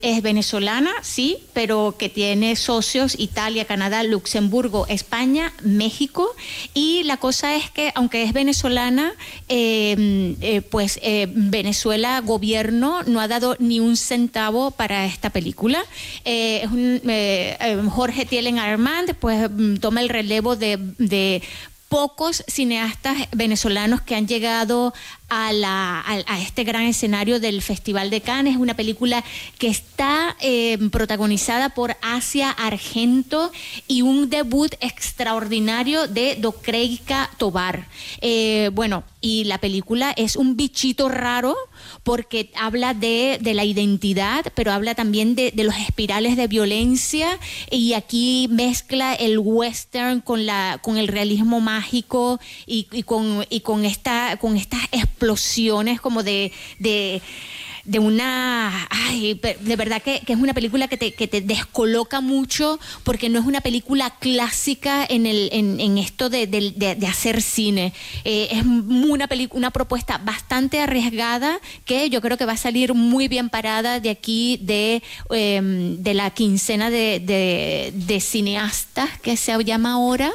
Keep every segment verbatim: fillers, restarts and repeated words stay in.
Es venezolana, sí, pero que tiene socios Italia, Canadá, Luxemburgo, España, México. Y la cosa es que, aunque es venezolana, eh, eh, pues eh, Venezuela, gobierno, no ha dado ni un centavo para esta película. Eh, es un, eh, Jorge Thielen Armand pues toma el relevo de... de pocos cineastas venezolanos que han llegado a, la, a, a este gran escenario del Festival de Cannes. Es una película que está eh, protagonizada por Asia Argento y un debut extraordinario de Dokreika Tovar. Eh, bueno, y la película es un bichito raro porque habla de, de la identidad, pero habla también de, de los espirales de violencia, y aquí mezcla el western con, la, con el realismo mágico y, y, con, y con, esta, con estas explosiones como de... de de una... Ay, de verdad que, que es una película que te, que te descoloca mucho, porque no es una película clásica en, el, en, en esto de, de, de, de hacer cine. Eh, es una, pelic- una propuesta bastante arriesgada que yo creo que va a salir muy bien parada de aquí, de, eh, de la quincena de, de, de cineastas que se llama ahora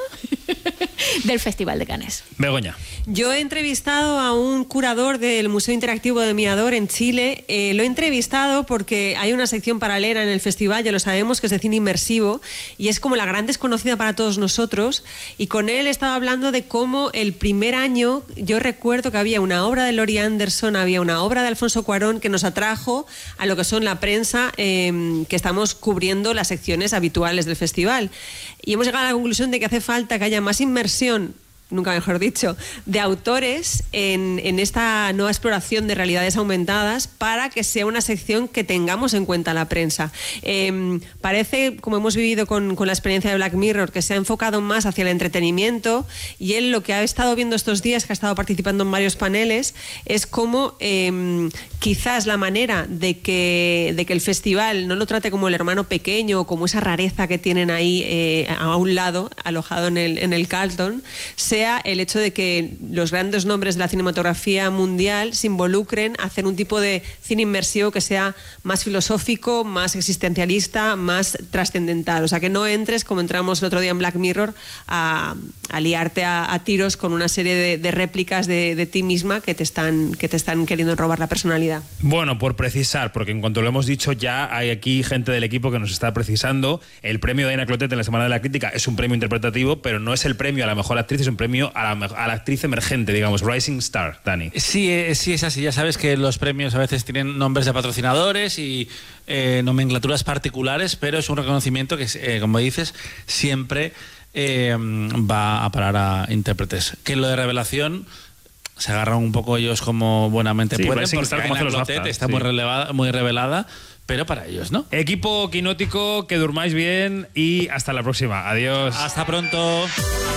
del Festival de Cannes. Begoña. Yo he entrevistado a un curador del Museo Interactivo de Mirador en Chile. Eh, lo he entrevistado porque hay una sección paralela en el festival, ya lo sabemos, que es de cine inmersivo, y es como la gran desconocida para todos nosotros. Y con él estaba hablando de cómo el primer año, yo recuerdo que había una obra de Laurie Anderson, había una obra de Alfonso Cuarón que nos atrajo a lo que son la prensa, eh, que estamos cubriendo las secciones habituales del festival. Y hemos llegado a la conclusión de que hace falta que haya más inmersión, nunca mejor dicho, de autores en, en esta nueva exploración de realidades aumentadas, para que sea una sección que tengamos en cuenta la prensa. Eh, parece, como hemos vivido con, con la experiencia de Black Mirror, que se ha enfocado más hacia el entretenimiento, y él lo que ha estado viendo estos días, que ha estado participando en varios paneles, es cómo eh, quizás la manera de que, de que el festival no lo trate como el hermano pequeño, o como esa rareza que tienen ahí eh, a un lado, alojado en el, en el Carlton, se sea el hecho de que los grandes nombres de la cinematografía mundial se involucren a hacer un tipo de cine inmersivo que sea más filosófico, más existencialista, más trascendental. O sea, que no entres, como entramos el otro día en Black Mirror, a, a liarte a, a tiros con una serie de, de réplicas de, de ti misma que te, están, que te están queriendo robar la personalidad. Bueno, por precisar, porque en cuanto lo hemos dicho, ya hay aquí gente del equipo que nos está precisando. El premio de Aina Clotet en la Semana de la Crítica es un premio interpretativo, pero no es el premio a la mejor actriz, es un premio a la, a la actriz emergente, digamos, Rising Star, Dani. Sí, eh, sí, es así. Ya sabes que los premios a veces tienen nombres de patrocinadores y eh, nomenclaturas particulares, pero es un reconocimiento que, eh, como dices, siempre eh, va a parar a intérpretes. Que lo de revelación se agarran un poco ellos como buenamente sí, pueden, Rising porque Star, como Aina los Clotet Gafas, está sí. muy, relevada, muy revelada, pero para ellos, ¿no? Equipo quinótico, que durmáis bien y hasta la próxima. Adiós. Hasta pronto.